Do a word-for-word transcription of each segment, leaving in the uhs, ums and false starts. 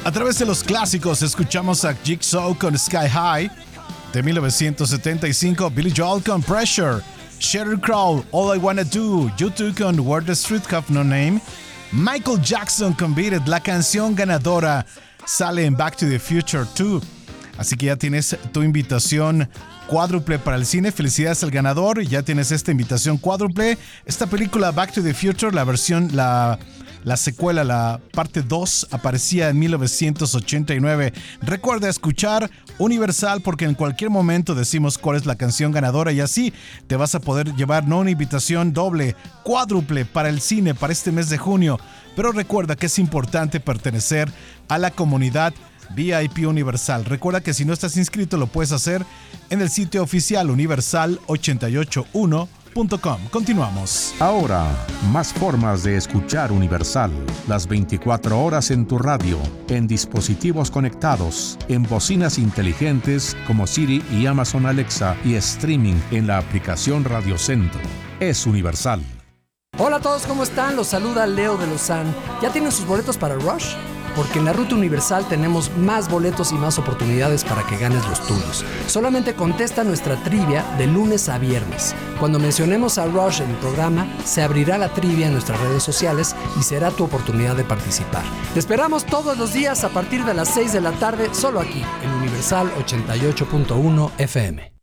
A través de los clásicos escuchamos a Jigsaw con Sky High, de mil novecientos setenta y cinco, Billy Joel con Pressure, Sheryl Crow, All I Wanna Do, U dos con Where the Street Have No Name, Michael Jackson con Beat It. La canción ganadora sale en Back to the Future dos. Así que ya tienes tu invitación cuádruple para el cine. Felicidades al ganador. Ya tienes esta invitación cuádruple. Esta película Back to the Future, la versión, la, la secuela, la parte dos, aparecía en mil novecientos ochenta y nueve. Recuerda escuchar Universal, porque en cualquier momento decimos cuál es la canción ganadora y así te vas a poder llevar no una invitación doble, cuádruple para el cine para este mes de junio. Pero recuerda que es importante pertenecer a la comunidad V I P Universal. Recuerda que si no estás inscrito lo puedes hacer en el sitio oficial universal ochenta y ocho uno punto com. Continuamos. Ahora, más formas de escuchar Universal. Las veinticuatro horas en tu radio, en dispositivos conectados, en bocinas inteligentes como Siri y Amazon Alexa y streaming en la aplicación Radio Centro. Es Universal. Hola a todos, ¿cómo están? Los saluda Leo de Lozán. ¿Ya tienen sus boletos para Rush? Porque en la Ruta Universal tenemos más boletos y más oportunidades para que ganes los tuyos. Solamente contesta nuestra trivia de lunes a viernes. Cuando mencionemos a Rush en el programa, se abrirá la trivia en nuestras redes sociales y será tu oportunidad de participar. Te esperamos todos los días a partir de las seis de la tarde, solo aquí, en Universal ochenta y ocho punto uno F M.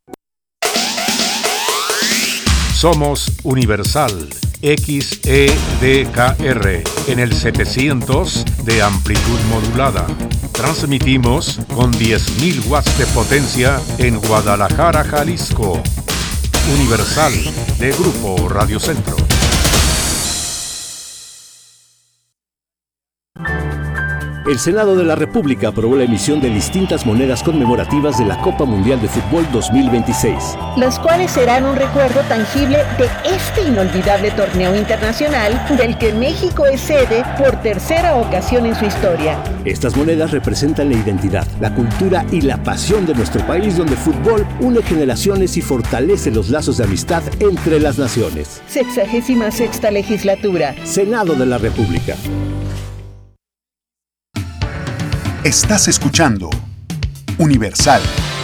Somos Universal X E D K R en el setecientos de amplitud modulada. Transmitimos con diez mil watts de potencia en Guadalajara, Jalisco. Universal de Grupo Radio Centro. El Senado de la República aprobó la emisión de distintas monedas conmemorativas de la Copa Mundial de Fútbol dos mil veintiséis. Las cuales serán un recuerdo tangible de este inolvidable torneo internacional del que México es sede por tercera ocasión en su historia. Estas monedas representan la identidad, la cultura y la pasión de nuestro país, donde el fútbol une generaciones y fortalece los lazos de amistad entre las naciones. Sexagésima sexta legislatura. Senado de la República. Estás escuchando Universal.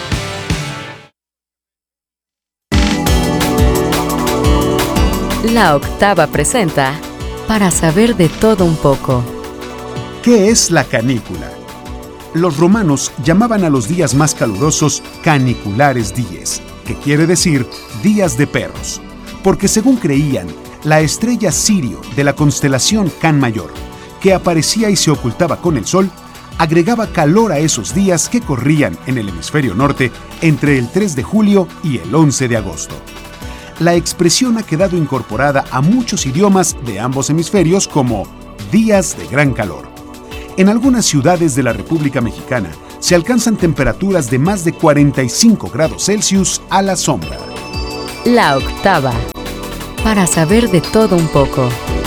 La Octava presenta Para saber de todo un poco. ¿Qué es la canícula? Los romanos llamaban a los días más calurosos caniculares dies, que quiere decir días de perros, porque según creían, la estrella Sirio de la constelación Can Mayor, que aparecía y se ocultaba con el sol, agregaba calor a esos días que corrían en el hemisferio norte entre el tres de julio y el once de agosto. La expresión ha quedado incorporada a muchos idiomas de ambos hemisferios como días de gran calor. En algunas ciudades de la República Mexicana se alcanzan temperaturas de más de cuarenta y cinco grados Celsius a la sombra. La Octava. Para saber de todo un poco.